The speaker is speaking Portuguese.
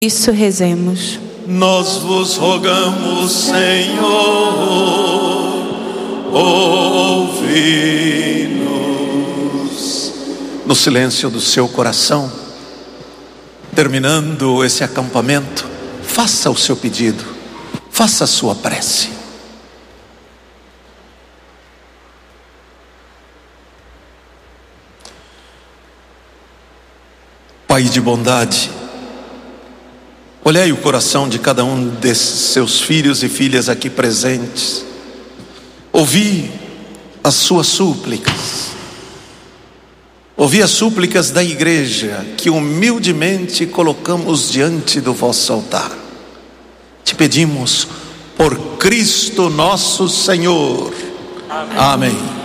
Isso rezemos. Nós vos rogamos, Senhor, ouvi-nos. No silêncio do seu coração, terminando esse acampamento, faça o seu pedido, faça a sua prece. Pai de bondade, olhai o coração de cada um desses seus filhos e filhas aqui presentes. Ouvi as suas súplicas. Ouvi as súplicas da igreja que humildemente colocamos diante do vosso altar. Te pedimos por Cristo nosso Senhor. Amém.